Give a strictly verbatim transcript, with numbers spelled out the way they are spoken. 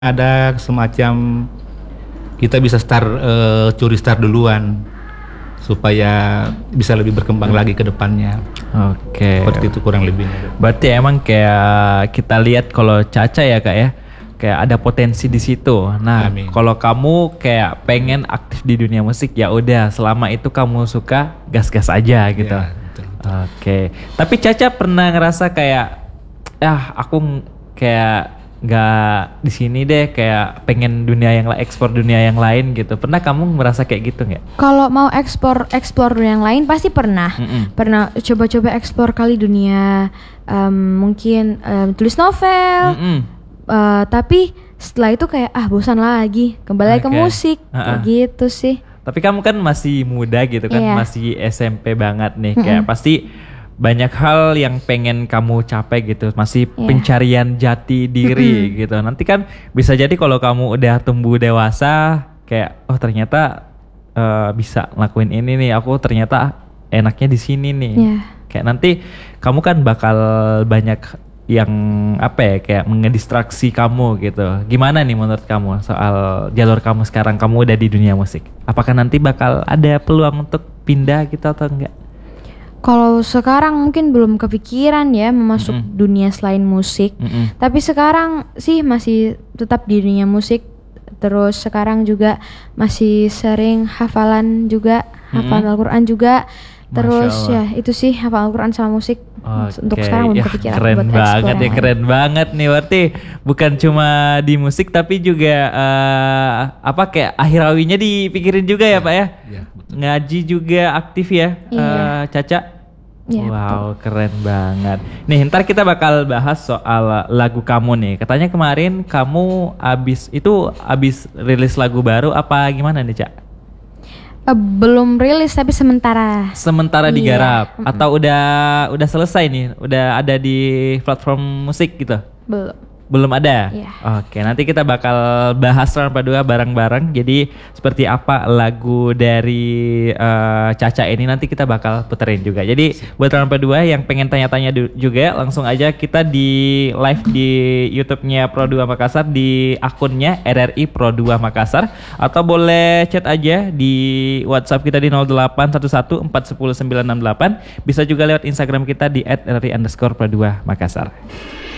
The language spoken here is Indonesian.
ada semacam kita bisa start uh, curi start duluan supaya bisa lebih berkembang lagi ke depannya. Oke. Seperti itu kurang lebihnya. Berarti emang kayak kita lihat kalau Caca ya kak ya, kayak ada potensi di situ. Nah, Amin. kalau kamu kayak pengen aktif di dunia musik, ya udah selama itu kamu suka gas-gas aja gitu. Ya, betul, betul. Oke. Tapi Caca pernah ngerasa kayak, ah aku ng- kayak nggak di sini deh, kayak pengen dunia yang lain, ekspor dunia yang lain gitu. Pernah kamu merasa kayak gitu nggak? Kalau mau ekspor ekspor yang lain pasti pernah. Mm-mm. Pernah coba-coba ekspor kali dunia, em, mungkin em, tulis novel. Mm-mm. Eh, tapi setelah itu kayak ah bosan lagi, kembali lagi ke Oke. musik. Uh-uh. Kayak gitu sih. Tapi kamu kan masih muda gitu kan, Iya. masih S M P banget nih. Kayak pasti banyak hal yang pengen kamu capai gitu. Masih Iya. pencarian jati diri gitu. Nanti kan bisa jadi kalau kamu udah tumbuh dewasa, kayak oh ternyata eh, bisa ngelakuin ini nih. Aku ternyata enaknya di sini nih. Iya. Kayak nanti kamu kan bakal banyak yang apa ya, kayak ngedistraksi kamu gitu. Gimana nih menurut kamu soal jalur kamu sekarang, kamu udah di dunia musik? Apakah nanti bakal ada peluang untuk pindah gitu atau enggak? Kalau sekarang mungkin belum kepikiran ya masuk Mm-mm. dunia selain musik. Mm-mm. Tapi sekarang sih masih tetap di dunia musik. Terus sekarang juga masih sering hafalan juga, hafal Mm-mm. Al-Quran juga. Terus Masya Allah. ya itu sih hafal Al-Quran sama musik. Untuk Oke, sekarang belum ya, kepikiran keren buat explore banget yang ya, lain. keren banget nih. Berarti bukan cuma di musik tapi juga eh, apa kayak akhirawinya dipikirin juga ya, Pak ya? Ya, betul. Ngaji juga aktif ya, Iya. eh, Caca? Iya, Wow, keren banget. Nih, ntar kita bakal bahas soal lagu kamu nih. Katanya kemarin kamu abis itu abis rilis lagu baru apa gimana nih, Cak? Eh, belum rilis tapi sementara. Sementara Iya. digarap atau udah udah selesai nih, udah ada di platform musik gitu? Belum. Belum ada? Iya. Oke, nanti kita bakal bahas Rampa dua bareng-bareng. Jadi seperti apa lagu dari eh, Caca ini nanti kita bakal puterin juga. Jadi buat Rampa dua yang pengen tanya-tanya du- juga langsung aja kita di live di YouTube-nya Pro dua Makassar di akunnya R R I Pro dua Makassar, atau boleh chat aja di WhatsApp kita di nol delapan satu satu empat satu nol sembilan enam delapan. Bisa juga lewat Instagram kita di et r r i underscore pro dua Makassar.